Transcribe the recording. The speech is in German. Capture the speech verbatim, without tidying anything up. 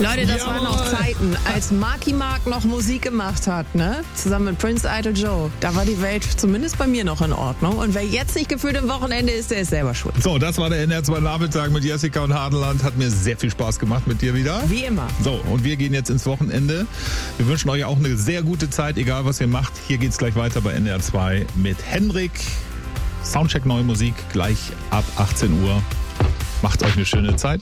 Leute, das waren noch Zeiten, als Marky Mark noch Musik gemacht hat, ne? Zusammen mit Prince Idol Joe. Da war die Welt zumindest bei mir noch in Ordnung. Und wer jetzt nicht gefühlt am Wochenende ist, der ist selber schuld. So, das war der N R zwei Nachmittag mit Jessica und Hadeland. Hat mir sehr viel Spaß gemacht mit dir wieder. Wie immer. So, und wir gehen jetzt ins Wochenende. Wir wünschen euch auch eine sehr gute Zeit, egal was ihr macht. Hier geht's gleich weiter bei N R zwei mit Hendrik. Soundcheck Neue Musik gleich ab achtzehn Uhr. Macht euch eine schöne Zeit.